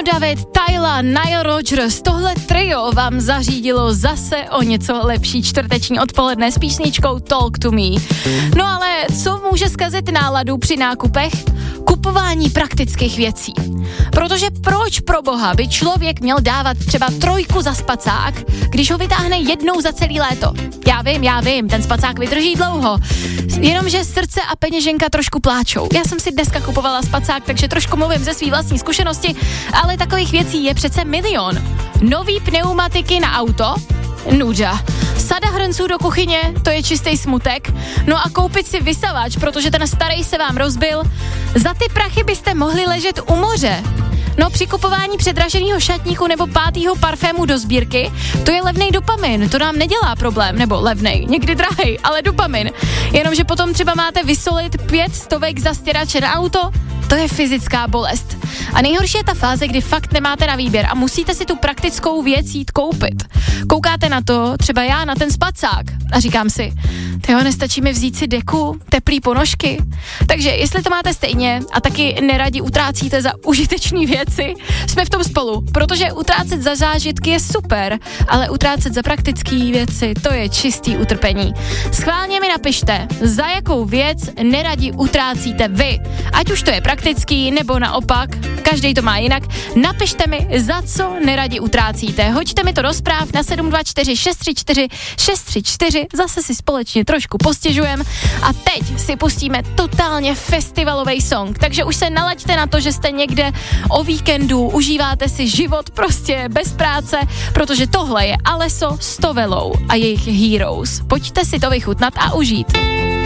David, Tyla, Nile Rodgers, tohle trio vám zařídilo zase o něco lepší čtvrteční odpoledne s písničkou Talk to Me. No ale co může zkazit náladu při nákupech? Kupování praktických věcí. Protože proč pro boha by člověk měl dávat třeba 3 za spacák, když ho vytáhne jednou za celý léto? Já vím, ten spacák vydrží dlouho. Jenomže srdce a peněženka trošku pláčou. Já jsem si dneska kupovala spacák, takže trošku mluvím ze svý vlastní zkušenosti, ale takových věcí je přece milion. Nový pneumatiky na auto? Nuda. Sada hrnců do kuchyně, to je čistý smutek. No a koupit si vysavač, protože ten starý se vám rozbil. Za ty prachy byste mohli ležet u moře. No při kupování předraženého šatníku nebo 5. parfému do sbírky, to je levnej dopamin, to nám nedělá problém, nebo levnej, někdy drahej, ale dopamin. Jenomže potom třeba máte vysolit 500 za stěrače na auto, to je fyzická bolest. A nejhorší je ta fáze, kdy fakt nemáte na výběr a musíte si tu praktickou věc jít koupit. Koukáte na to, třeba já na ten spacák a říkám si, tyjo, nestačí mi vzít si deku, teplý ponožky. Takže jestli to máte stejně a taky neradi utrácíte za užitečné věci, jsme v tom spolu, protože utrácet za zážitky je super, ale utrácet za praktické věci, to je čistý utrpení. Schválně mi napište, za jakou věc neradi utrácíte vy. Ať už to je praktický, nebo naopak, každý to má jinak. Napište mi, za co neradi utrácíte. Hoďte mi to do zpráv na 724 634 634, zase si společně trošku postěžujeme a teď si pustíme totálně festivalový song, takže už se nalaďte na to, že jste někde o víkendu, užíváte si život prostě bez práce, protože tohle je Alesso s Tovelou a jejich Heroes. Pojďte si to vychutnat a užít.